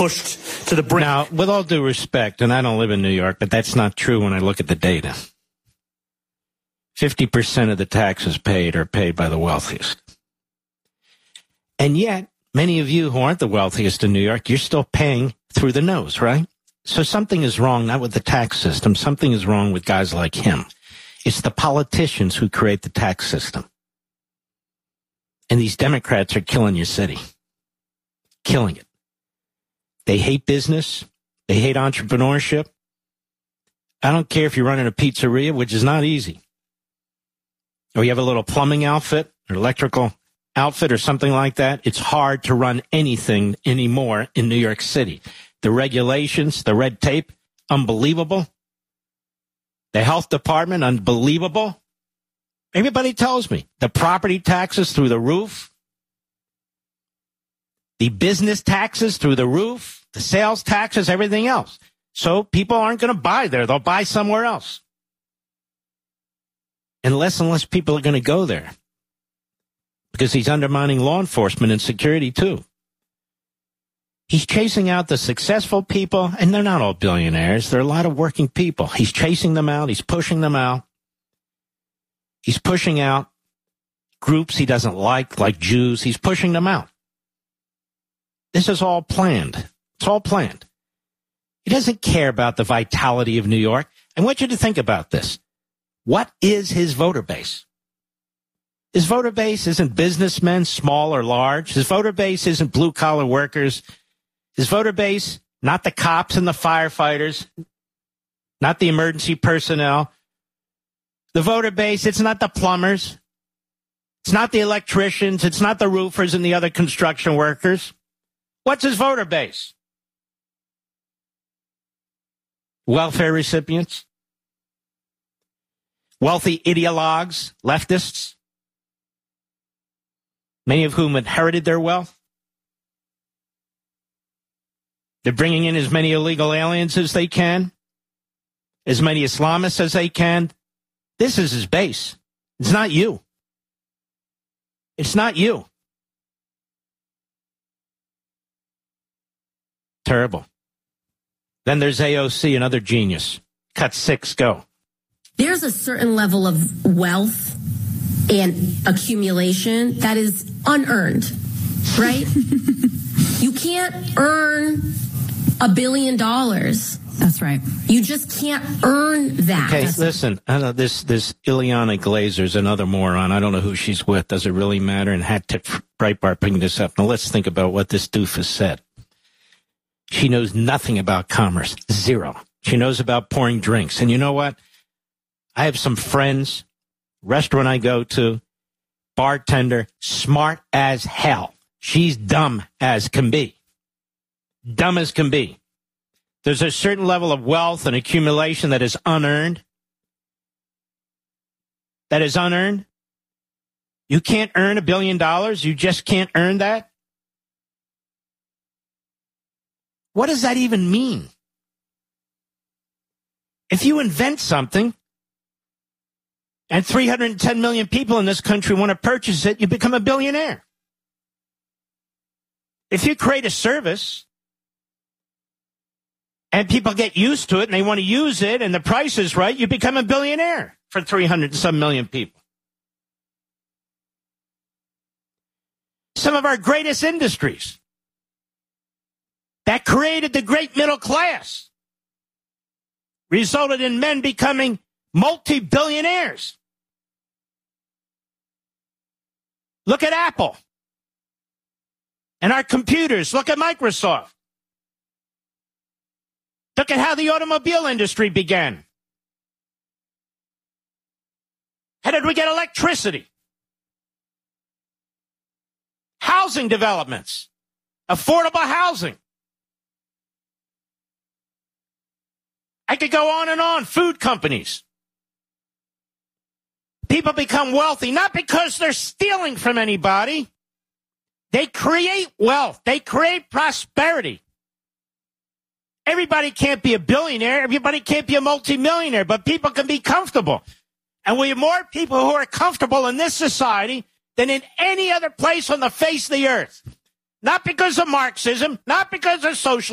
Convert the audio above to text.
pushed to the brink. Now, with all due respect, and I don't live in New York, but that's not true when I look at the data. 50% of the taxes paid are paid by the wealthiest. And yet, many of you who aren't the wealthiest in New York, you're still paying through the nose, right? So something is wrong, not with the tax system. Something is wrong with guys like him. It's the politicians who create the tax system. And these Democrats are killing your city. Killing it. They hate business. They hate entrepreneurship. I don't care if you're running a pizzeria, which is not easy, or you have a little plumbing outfit or electrical outfit or something like that. It's hard to run anything anymore in New York City. The regulations, the red tape, unbelievable. The health department, unbelievable. Everybody tells me the property taxes through the roof. The business taxes through the roof, the sales taxes, everything else. So people aren't going to buy there. They'll buy somewhere else. And less people are going to go there because he's undermining law enforcement and security too. He's chasing out the successful people, and they're not all billionaires. There are a lot of working people. He's chasing them out. He's pushing them out. He's pushing out groups he doesn't like Jews. He's pushing them out. This is all planned. It's all planned. He doesn't care about the vitality of New York. I want you to think about this. What is his voter base? His voter base isn't businessmen, small or large. His voter base isn't blue-collar workers. His voter base, not the cops and the firefighters, not the emergency personnel. The voter base, it's not the plumbers. It's not the electricians. It's not the roofers and the other construction workers. What's his voter base? Welfare recipients? Wealthy ideologues, leftists, many of whom inherited their wealth. They're bringing in as many illegal aliens as they can, as many Islamists as they can. This is his base. It's not you. It's not you. Terrible. Then there's AOC, another genius. Cut 6, go. There's a certain level of wealth and accumulation that is unearned, right? You can't earn $1 billion. That's right. You just can't earn that. Okay, listen, I know this Ileana Glazer's another moron. I don't know who she's with. Does it really matter? And Hat Tip Breitbart bringing this up. Now let's think about what this doofus said. She knows nothing about commerce. Zero. She knows about pouring drinks. And you know what? I have some friends, restaurant I go to, bartender, smart as hell. She's dumb as can be. Dumb as can be. There's a certain level of wealth and accumulation that is unearned. That is unearned. You can't earn $1 billion. You just can't earn that. What does that even mean? If you invent something and 310 million people in this country want to purchase it, you become a billionaire. If you create a service and people get used to it and they want to use it and the price is right, you become a billionaire for 300 and some million people. Some of our greatest industries that created the great middle class resulted in men becoming multi-billionaires. Look at Apple and our computers. Look at Microsoft. Look at how the automobile industry began. How did we get electricity? Housing developments, affordable housing. I could go on and on. Food companies. People become wealthy, not because they're stealing from anybody. They create wealth. They create prosperity. Everybody can't be a billionaire. Everybody can't be a multimillionaire, but people can be comfortable. And we have more people who are comfortable in this society than in any other place on the face of the earth. Not because of Marxism, not because of socialism.